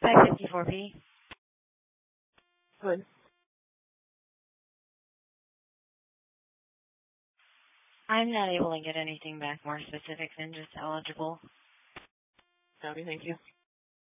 554P. Good. I'm not able to get anything back more specific than just eligible. Copy, thank you.